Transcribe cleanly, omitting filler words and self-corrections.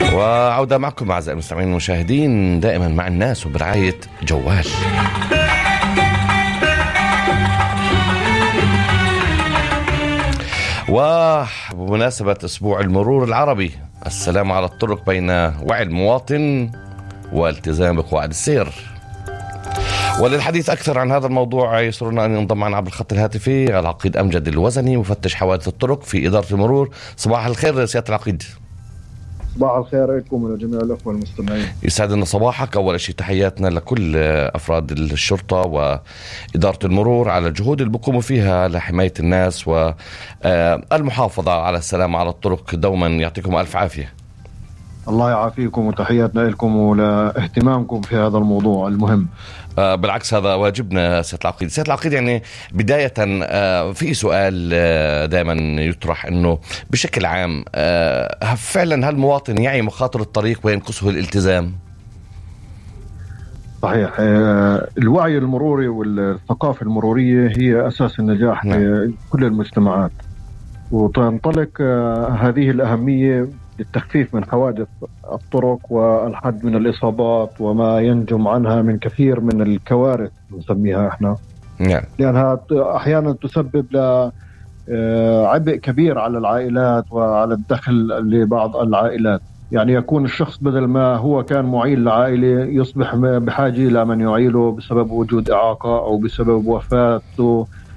وعودة معكم أعزائي المستمعين والمشاهدين دائما مع الناس وبرعاية جوال. وبمناسبة أسبوع المرور العربي، السلام على الطرق بين وعي المواطن والتزام بقواعد السير. وللحديث أكثر عن هذا الموضوع يسرنا أن ينضم معنا عبر الخط الهاتفي العقيد أمجد الوزني، مفتش حوادث الطرق في إدارة المرور. صباح الخير سيادة العقيد. صباح الخير لكم ولجميع الأخوة المستمعين. يسعدنا صباحك. أول شيء تحياتنا لكل أفراد الشرطة وإدارة المرور على الجهود اللي بقوموا فيها لحماية الناس والمحافظة على السلامة على الطرق. دوما يعطيكم ألف عافية. الله يعافيكم وتحياتنا لكم ولاهتمامكم في هذا الموضوع المهم. بالعكس هذا واجبنا سيادة العقيد. سيادة العقيد، يعني بداية في سؤال دائما يطرح انه بشكل عام فعلا هل المواطن يعي مخاطر الطريق وينقصه الالتزام؟ صحيح. الوعي المروري والثقافة المرورية هي أساس النجاح في كل المجتمعات، وتنطلق هذه الأهمية للتخفيف من حوادث الطرق والحد من الإصابات وما ينجم عنها من كثير من الكوارث نسميها احنا، لأنها أحيانا تسبب عبء كبير على العائلات وعلى الدخل لبعض العائلات. يعني يكون الشخص بدل ما هو كان معيل لعائلة يصبح بحاجة إلى من يعيله بسبب وجود إعاقة أو بسبب وفاته